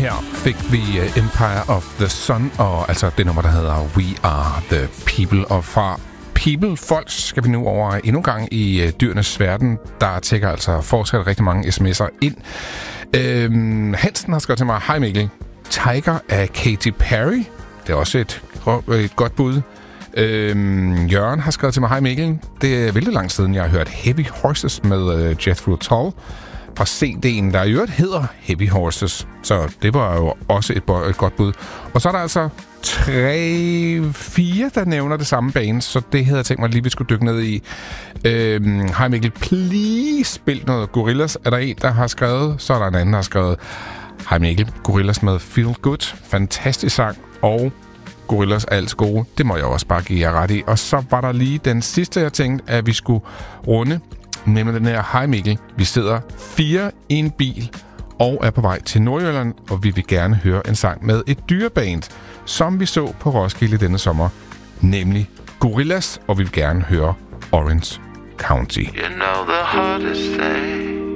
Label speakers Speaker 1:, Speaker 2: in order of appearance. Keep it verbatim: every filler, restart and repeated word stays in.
Speaker 1: Her fik vi Empire of the Sun, og altså det nummer, der hedder We Are the People. Og fra People, folk, skal vi nu over endnu en gang i uh, dyrenes verden. Der tækker altså fortsat rigtig mange sms'er ind. Øhm, Hansen har skrevet til mig, hej Mikkel, Tiger af Katy Perry. Det er også et, et godt bud. Øhm, Jørgen har skrevet til mig, hej Mikkel, det er vældig lang siden, jeg har hørt Heavy Horses med uh, Jethro Tull fra C D'en, der i øvrigt hedder Heavy Horses. Så det var jo også et, et godt bud. Og så er der altså tre, fire, der nævner det samme band, så det havde jeg tænkt mig lige, vi skulle dykke ned i. Øhm, hej Mikkel, please spil noget Gorillaz. Er der en, der har skrevet, så er der en anden, der har skrevet, hej Mikkel, Gorillaz med Feel Good. Fantastisk sang, og Gorillaz er altid gode. Det må jeg også bare give jer ret i. Og så var der lige den sidste, jeg tænkte, at vi skulle runde, nemlig den her, hej Mikkel, vi sidder fire i en bil og er på vej til Nordjylland, og vi vil gerne høre en sang med et dyreband, som vi så på Roskilde denne sommer, nemlig Gorillaz, og vi vil gerne høre Orange County.
Speaker 2: You know the hardest thing